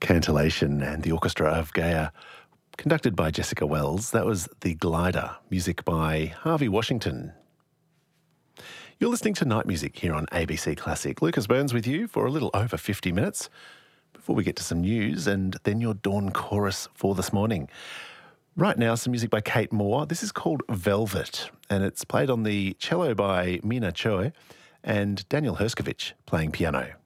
Cantillation and the Orchestra of Gaia, conducted by Jessica Wells. That was The Glider, music by Harvey Washington. You're listening to Night Music here on ABC Classic. Lucas Burns with you for a little over 50 minutes before we get to some news and then your dawn chorus for this morning. Right now, some music by Kate Moore. This is called Velvet, and it's played on the cello by Mina Choi and Daniel Herskovich playing piano.